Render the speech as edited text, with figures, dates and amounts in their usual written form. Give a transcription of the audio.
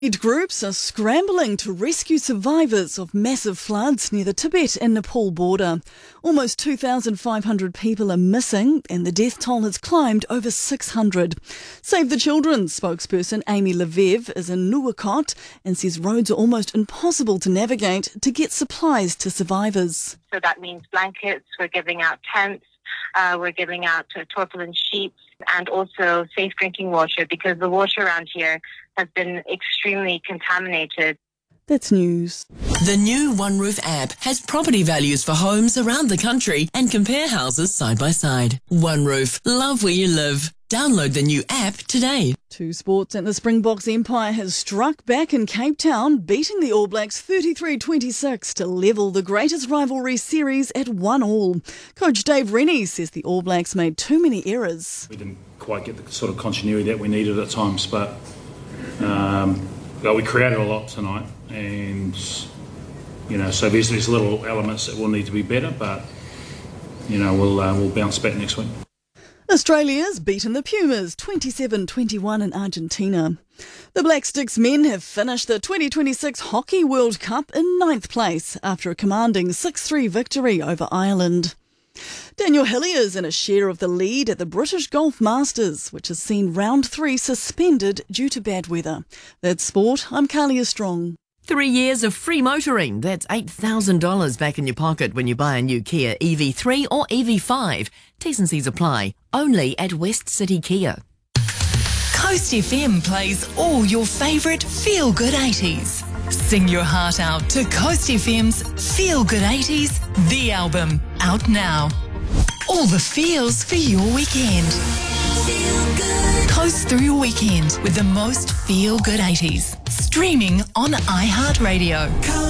Aid groups are scrambling to rescue survivors of massive floods near the Tibet and Nepal border. Almost 2,500 people are missing and the death toll has climbed over 600. Save the Children spokesperson Amy Levev is in Nuwakot and says roads are almost impossible to navigate to get supplies to survivors. So that means blankets, we're giving out tents, we're giving out tarpaulin sheets and also safe drinking water because the water around here has been extremely contaminated. That's news. The new OneRoof app has property values for homes around the country and compare houses side by side. OneRoof, love where you live. Download the new app today. To sports, and the Springboks empire has struck back in Cape Town, beating the All Blacks 33-26 to level the greatest rivalry series at 1-1. Coach Dave Rennie says the All Blacks made too many errors. We didn't quite get the sort of continuity that we needed at times, but we created a lot tonight, and so there's little elements that will need to be better, but we'll bounce back next week. Australia's beaten the Pumas 27-21 in Argentina. The Black Sticks men have finished the 2026 Hockey World Cup in 9th place after a commanding 6-3 victory over Ireland. Daniel Hillier's in a share of the lead at the British Golf Masters, which has seen round 3 suspended due to bad weather. That's sport. I'm Carlia Strong. 3 years of free motoring. That's $8,000 back in your pocket when you buy a new Kia EV3 or EV5. T's and C's apply. Only at West City Kia. Coast FM plays all your favourite feel-good 80s. Sing your heart out to Coast FM's Feel Good 80s, the album, out now. All the feels for your weekend. Feel good. Coast through your weekend with the most feel-good 80s. Streaming on iHeartRadio.